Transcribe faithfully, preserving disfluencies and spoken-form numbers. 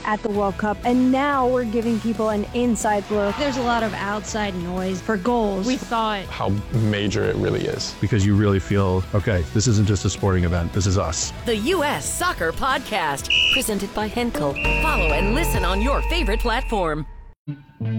at the World Cup, and now we're giving people an inside look. There's a lot of outside noise for goals. We thought how major it really is. Because you really feel, okay, this isn't just a sporting event, this is us. The U S Soccer Podcast, presented by Henkel. Follow and listen on your favorite platform.